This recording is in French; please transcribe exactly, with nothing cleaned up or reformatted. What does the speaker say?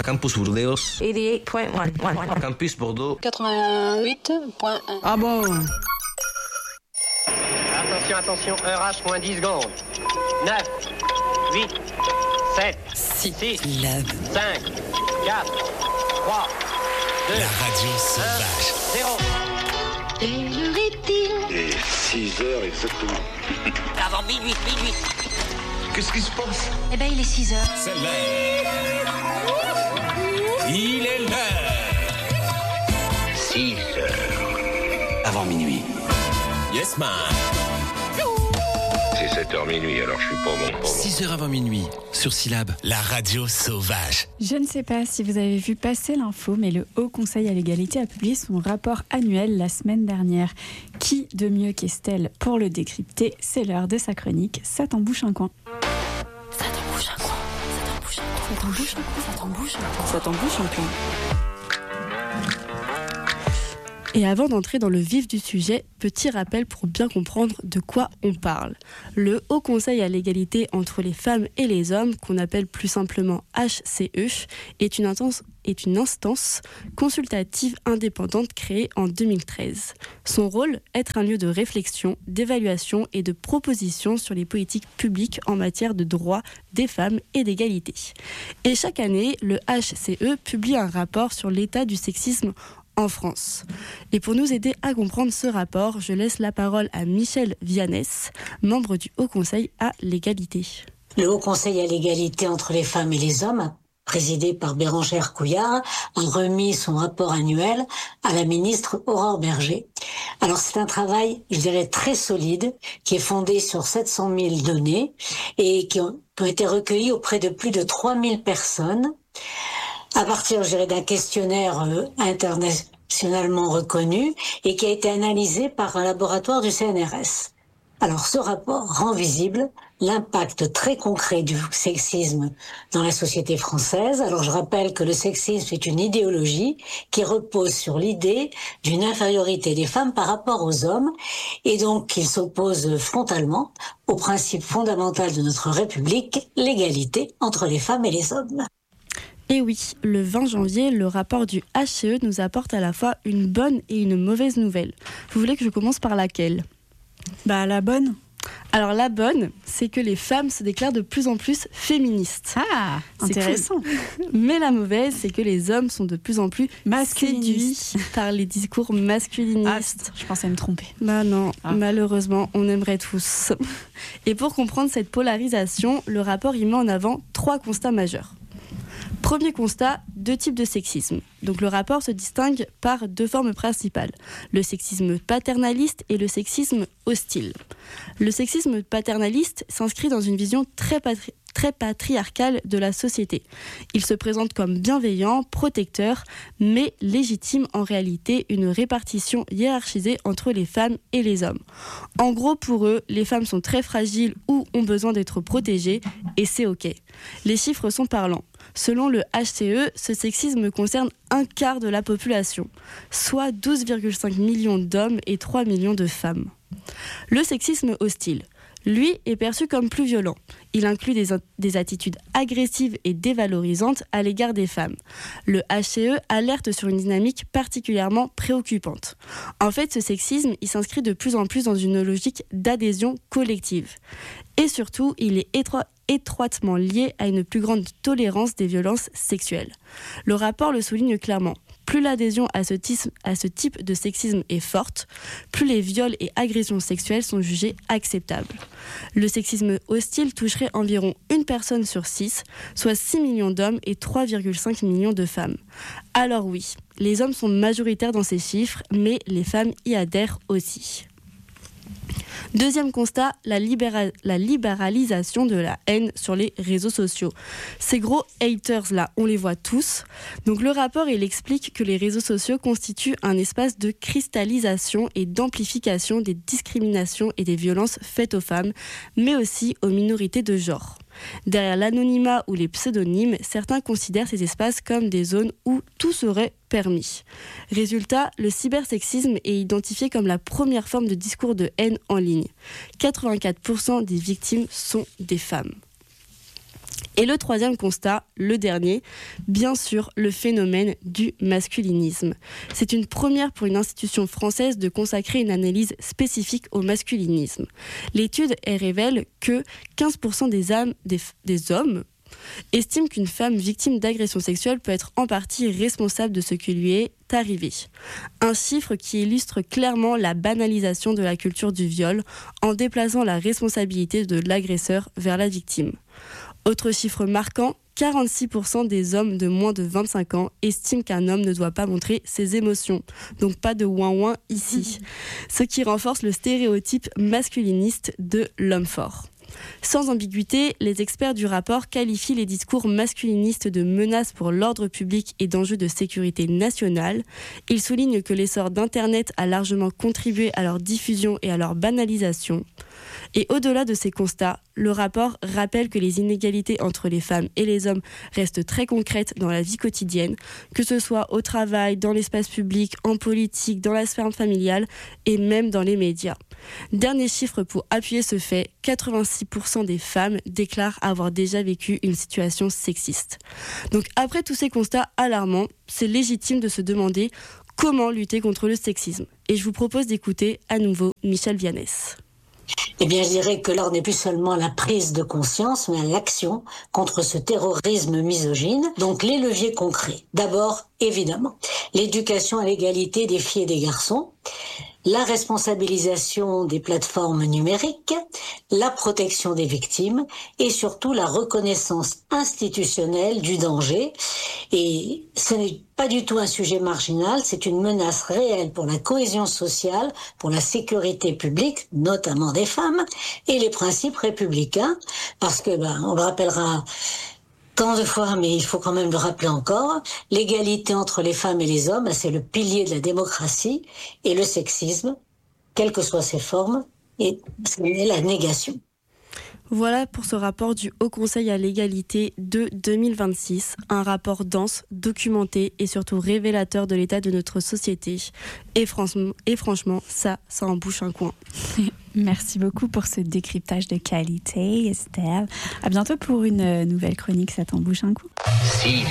à Campus Burdeos, quatre-vingt-dix-huit point un. Campus Bordeaux, quatre-vingt-huit point un. Ah bon? Attention, attention, heure H moins dix secondes. neuf, huit, sept, six, cinq, quatre, trois, deux, la radio sauvage. un, zéro. Quelle heure est-il? Et six heures exactement. Avant minuit, minuit. Qu'est-ce qui se passe? Eh ben, il est six heures. C'est l'heure. Il est l'heure. six heures. Avant minuit. Yes, man. C'est sept heures minuit, alors je suis pas bon. Pas bon. six heures avant minuit, sur Syllab, la radio sauvage. Je ne sais pas si vous avez vu passer l'info, mais le Haut Conseil à l'égalité a publié son rapport annuel la semaine dernière. Qui de mieux qu'Estelle pour le décrypter? C'est l'heure de sa chronique. Ça t'embouche un coin. Ça t'embouche un coin. Ça t'embouche un coin. Ça t'embouche un coin. Ça t'embouche un coin. Ça t'embouche un coin. Et avant d'entrer dans le vif du sujet, petit rappel pour bien comprendre de quoi on parle. Le Haut Conseil à l'égalité entre les femmes et les hommes, qu'on appelle plus simplement H C E, est une instance, est une instance consultative indépendante créée en deux mille treize. Son rôle, être un lieu de réflexion, d'évaluation et de proposition sur les politiques publiques en matière de droits des femmes et d'égalité. Et chaque année, le H C E publie un rapport sur l'état du sexisme en France. Et pour nous aider à comprendre ce rapport, je laisse la parole à Michèle Vianès, membre du Haut Conseil à l'égalité. Le Haut Conseil à l'égalité entre les femmes et les hommes, présidé par Bérangère Couillard, a remis son rapport annuel à la ministre Aurore Bergé. Alors c'est un travail, je dirais, très solide, qui est fondé sur sept cent mille données et qui ont, qui ont été recueillies auprès de plus de trois mille personnes, à partir, je dirais, d'un questionnaire euh, internationalement reconnu et qui a été analysé par un laboratoire du C N R S. Alors, ce rapport rend visible l'impact très concret du sexisme dans la société française. Alors, je rappelle que le sexisme est une idéologie qui repose sur l'idée d'une infériorité des femmes par rapport aux hommes et donc qu'il s'oppose frontalement au principe fondamental de notre République, l'égalité entre les femmes et les hommes. Et oui, le vingt janvier, le rapport du H C E nous apporte à la fois une bonne et une mauvaise nouvelle. Vous voulez que je commence par laquelle? Bah, la bonne. Alors la bonne, c'est que les femmes se déclarent de plus en plus féministes. Ah, c'est intéressant. Cool. Mais la mauvaise, c'est que les hommes sont de plus en plus séduits par les discours masculinistes. Ah, je pensais me tromper. Bah non, ah. Malheureusement, on aimerait tous. Et pour comprendre cette polarisation, le rapport y met en avant trois constats majeurs. Premier constat, deux types de sexisme. Donc le rapport se distingue par deux formes principales, le sexisme paternaliste et le sexisme hostile. Le sexisme paternaliste s'inscrit dans une vision très, patri- très patriarcale de la société. Il se présente comme bienveillant, protecteur, mais légitime en réalité une répartition hiérarchisée entre les femmes et les hommes. En gros, pour eux, les femmes sont très fragiles ou ont besoin d'être protégées, et c'est ok. Les chiffres sont parlants. Selon le H C E, ce sexisme concerne un quart de la population, soit douze virgule cinq millions d'hommes et trois millions de femmes. Le sexisme hostile, lui, est perçu comme plus violent. Il inclut des, des attitudes agressives et dévalorisantes à l'égard des femmes. Le H C E alerte sur une dynamique particulièrement préoccupante. En fait, ce sexisme, il s'inscrit de plus en plus dans une logique d'adhésion collective. Et surtout, il est étroit, étroitement lié à une plus grande tolérance des violences sexuelles. Le rapport le souligne clairement. Plus l'adhésion à ce, type, à ce type de sexisme est forte, plus les viols et agressions sexuelles sont jugés acceptables. Le sexisme hostile toucherait environ une personne sur six, soit six millions d'hommes et trois virgule cinq millions de femmes. Alors oui, les hommes sont majoritaires dans ces chiffres, mais les femmes y adhèrent aussi. Deuxième constat, la, libéra- la libéralisation de la haine sur les réseaux sociaux. Ces gros haters là, on les voit tous. Donc le rapport, il explique que les réseaux sociaux constituent un espace de cristallisation et d'amplification des discriminations et des violences faites aux femmes, mais aussi aux minorités de genre. Derrière l'anonymat ou les pseudonymes, certains considèrent ces espaces comme des zones où tout serait permis. Résultat, le cybersexisme est identifié comme la première forme de discours de haine en ligne. quatre-vingt-quatre pour cent des victimes sont des femmes. Et le troisième constat, le dernier, bien sûr, le phénomène du masculinisme. C'est une première pour une institution française de consacrer une analyse spécifique au masculinisme. L'étude elle révèle que quinze pour cent des, âmes, des, des hommes estiment qu'une femme victime d'agression sexuelle peut être en partie responsable de ce qui lui est arrivé. Un chiffre qui illustre clairement la banalisation de la culture du viol en déplaçant la responsabilité de l'agresseur vers la victime. Autre chiffre marquant, quarante-six pour cent des hommes de moins de vingt-cinq ans estiment qu'un homme ne doit pas montrer ses émotions. Donc pas de ouin-ouin ici. Ce qui renforce le stéréotype masculiniste de l'homme fort. Sans ambiguïté, les experts du rapport qualifient les discours masculinistes de menaces pour l'ordre public et d'enjeux de sécurité nationale. Ils soulignent que l'essor d'Internet a largement contribué à leur diffusion et à leur banalisation. Et au-delà de ces constats, le rapport rappelle que les inégalités entre les femmes et les hommes restent très concrètes dans la vie quotidienne, que ce soit au travail, dans l'espace public, en politique, dans la sphère familiale et même dans les médias. Dernier chiffre pour appuyer ce fait, quatre-vingt-six pour cent des femmes déclarent avoir déjà vécu une situation sexiste. Donc après tous ces constats alarmants, c'est légitime de se demander comment lutter contre le sexisme. Et je vous propose d'écouter à nouveau Michel Vianès. Eh bien, je dirais que l'heure n'est plus seulement à la prise de conscience, mais à l'action contre ce terrorisme misogyne. Donc, les leviers concrets. D'abord, évidemment, l'éducation à l'égalité des filles et des garçons, la responsabilisation des plateformes numériques, la protection des victimes et surtout la reconnaissance institutionnelle du danger. Et ce n'est pas du tout un sujet marginal, c'est une menace réelle pour la cohésion sociale, pour la sécurité publique, notamment des femmes, et les principes républicains, parce que, ben, on le rappellera tant de fois, mais il faut quand même le rappeler encore, l'égalité entre les femmes et les hommes, c'est le pilier de la démocratie, et le sexisme, quelles que soient ses formes, est la négation. Voilà pour ce rapport du Haut Conseil à l'égalité de deux mille vingt-six, un rapport dense, documenté et surtout révélateur de l'état de notre société. Et, franchement, et franchement, ça, ça en bouche un coin. Merci beaucoup pour ce décryptage de qualité, Estelle. À bientôt pour une nouvelle chronique, ça t'en bouche un coup. six